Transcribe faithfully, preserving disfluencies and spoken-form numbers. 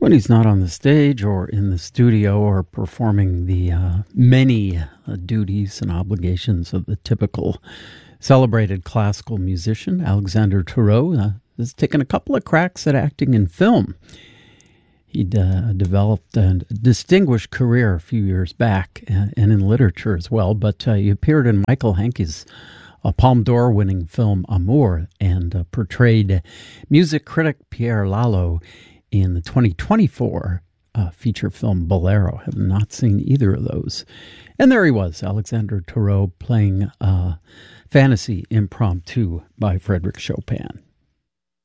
When he's not on the stage or in the studio or performing the uh, many uh, duties and obligations of the typical celebrated classical musician, Alexandre Tarot uh, has taken a couple of cracks at acting in film. He'd uh, developed a distinguished career a few years back uh, and in literature as well, but uh, he appeared in Michael Hanke's uh, Palme d'Or winning film Amour and uh, portrayed music critic Pierre Lalo in the twenty twenty-four uh, feature film Bolero. Have not seen either of those. And there he was, Alexandre Tarot, playing uh, Fantasy Impromptu by Frédéric Chopin.